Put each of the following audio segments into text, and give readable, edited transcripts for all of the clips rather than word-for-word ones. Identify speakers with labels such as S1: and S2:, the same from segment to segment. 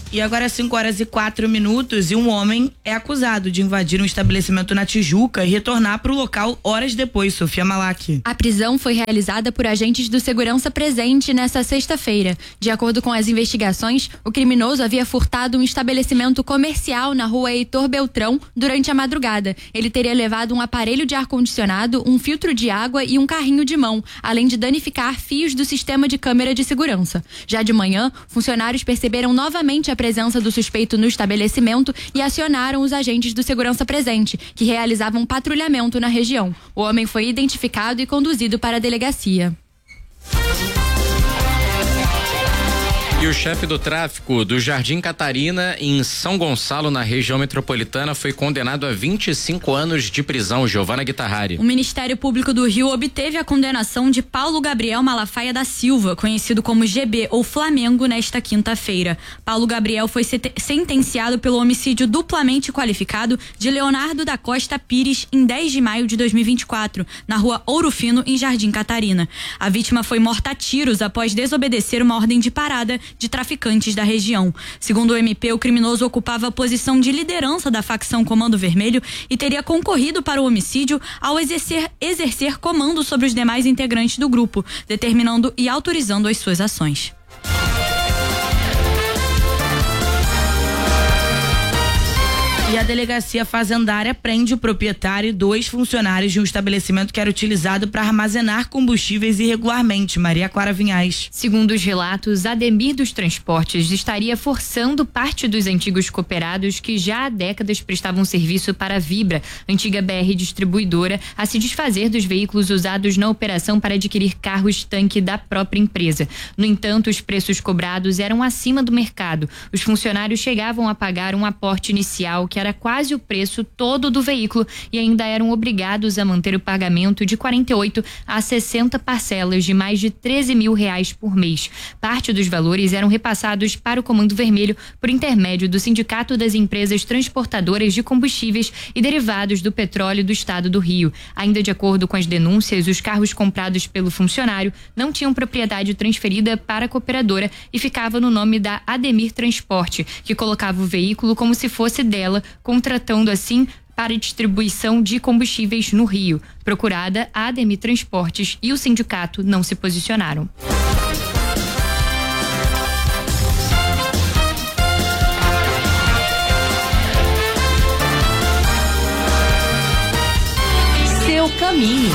S1: E agora 5h04 e um homem é acusado de invadir um estabelecimento na Tijuca e retornar para o local horas depois. Sofia Malak.
S2: A prisão foi realizada por agentes do segurança presente nesta sexta-feira. De acordo com as investigações, o criminoso havia furtado um estabelecimento comercial na rua Heitor Beltrão durante a madrugada. Ele teria levado um aparelho de ar-condicionado, um filtro de água e um carrinho de mão, além de danificar fios do sistema de câmera de segurança. Já de manhã, funcionários perceberam novamente a presença do suspeito no estabelecimento e acionaram os agentes do segurança presente, que realizavam patrulhamento na região. O homem foi identificado e conduzido para a delegacia.
S3: E o chefe do tráfico do Jardim Catarina, em São Gonçalo, na região metropolitana, foi condenado a 25 anos de prisão. Giovana Guitarrari.
S2: O Ministério Público do Rio obteve a condenação de Paulo Gabriel Malafaia da Silva, conhecido como GB ou Flamengo, nesta quinta-feira. Paulo Gabriel foi sentenciado pelo homicídio duplamente qualificado de Leonardo da Costa Pires em 10 de maio de 2024, na rua Ouro Fino, em Jardim Catarina. A vítima foi morta a tiros após desobedecer uma ordem de parada de traficantes da região. Segundo o MP, o criminoso ocupava a posição de liderança da facção Comando Vermelho e teria concorrido para o homicídio ao exercer comando sobre os demais integrantes do grupo, determinando e autorizando as suas ações.
S1: E a delegacia fazendária prende o proprietário e 2 funcionários de um estabelecimento que era utilizado para armazenar combustíveis irregularmente. Maria Clara Vinhais.
S2: Segundo os relatos, Ademir dos Transportes estaria forçando parte dos antigos cooperados que já há décadas prestavam serviço para a Vibra, antiga BR distribuidora, a se desfazer dos veículos usados na operação para adquirir carros-tanque da própria empresa. No entanto, os preços cobrados eram acima do mercado. Os funcionários chegavam a pagar um aporte inicial que era quase o preço todo do veículo e ainda eram obrigados a manter o pagamento de 48 a 60 parcelas de mais de R$13 mil por mês. Parte dos valores eram repassados para o Comando Vermelho por intermédio do Sindicato das Empresas Transportadoras de Combustíveis e Derivados do Petróleo do Estado do Rio. Ainda de acordo com as denúncias, os carros comprados pelo funcionário não tinham propriedade transferida para a cooperadora e ficava no nome da Ademir Transporte, que colocava o veículo como se fosse dela, contratando assim para distribuição de combustíveis no Rio. Procurada, a Ademir Transportes e o sindicato não se posicionaram.
S4: Seu caminho.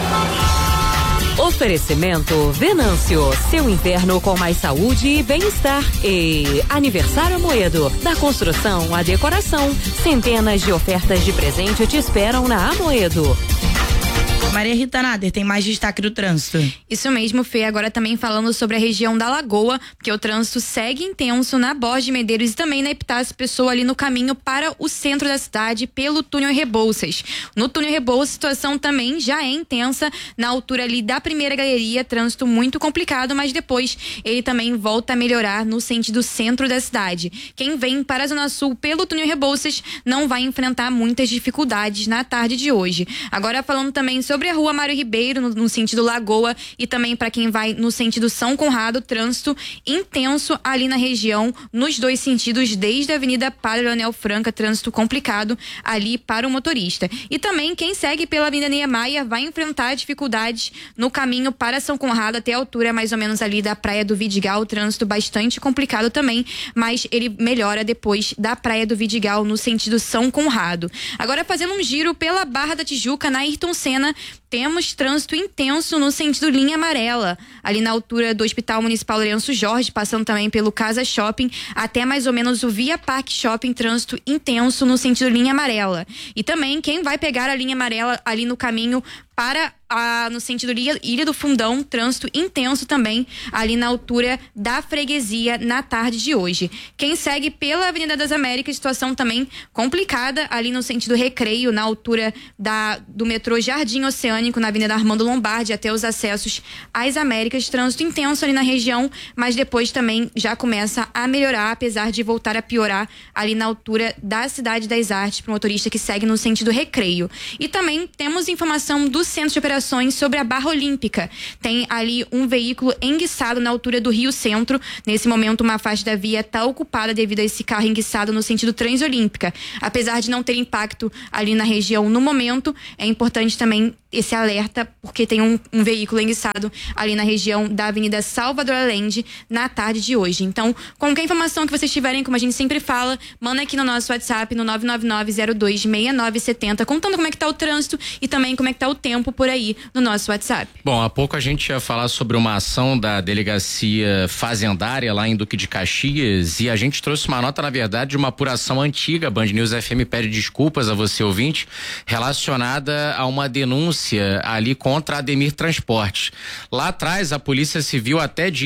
S4: Oferecimento Venâncio, seu inverno com mais saúde e bem-estar. E Aniversário Amoedo, da construção à decoração. Centenas de ofertas de presente te esperam na Amoedo.
S1: Maria Rita Nader, tem mais destaque do trânsito.
S2: Isso mesmo, Fê. Agora também falando sobre a região da Lagoa, porque o trânsito segue intenso na Borges de Medeiros e também na Epitácio Pessoa, ali no caminho para o centro da cidade, pelo túnel Rebouças. No túnel Rebouças, a situação também já é intensa na altura ali da primeira galeria, trânsito muito complicado, mas depois ele também volta a melhorar no sentido centro da cidade. Quem vem para a Zona Sul pelo túnel Rebouças não vai enfrentar muitas dificuldades na tarde de hoje. Agora falando também sobre a rua Mário Ribeiro, no sentido Lagoa, e também para quem vai no sentido São Conrado, trânsito intenso ali na região, nos dois sentidos, desde a Avenida Padre Leonel Franca, trânsito complicado ali para o motorista. E também quem segue pela Avenida Niemeyer vai enfrentar dificuldades no caminho para São Conrado, até a altura mais ou menos ali da Praia do Vidigal, trânsito bastante complicado também, mas ele melhora depois da Praia do Vidigal no sentido São Conrado. Agora fazendo um giro pela Barra da Tijuca, na Ayrton Senna, temos trânsito intenso no sentido linha amarela, ali na altura do Hospital Municipal Lourenço Jorge, passando também pelo Casa Shopping, até mais ou menos o Via Parque Shopping, trânsito intenso no sentido linha amarela. E também quem vai pegar a linha amarela ali no caminho para no sentido Ilha do Fundão, trânsito intenso também ali na altura da Freguesia na tarde de hoje. Quem segue pela Avenida das Américas, situação também complicada ali no sentido Recreio, na altura do metrô Jardim Oceânico, na Avenida Armando Lombardi, até os acessos às Américas, trânsito intenso ali na região, mas depois também já começa a melhorar, apesar de voltar a piorar ali na altura da Cidade das Artes, para o motorista que segue no sentido Recreio. E também temos informação do Centro de Operações sobre a Barra Olímpica. Tem ali um veículo enguiçado na altura do Rio Centro. Nesse momento, uma faixa da via está ocupada devido a esse carro enguiçado no sentido Transolímpica. Apesar de não ter impacto ali na região no momento, é importante também esse alerta, porque tem um veículo enguiçado ali na região da Avenida Salvador Allende na tarde de hoje. Então, qualquer informação que vocês tiverem, como a gente sempre fala, manda aqui no nosso WhatsApp, no 999-02-6970, contando como é que tá o trânsito e também como é que tá o tempo por aí no nosso WhatsApp.
S3: Bom, há pouco a gente ia falar sobre uma ação da delegacia fazendária lá em Duque de Caxias e a gente trouxe uma nota, na verdade, de uma apuração antiga. A Band News FM pede desculpas a você, ouvinte, relacionada a uma denúncia ali contra a Ademir Transportes. Lá atrás, a Polícia Civil até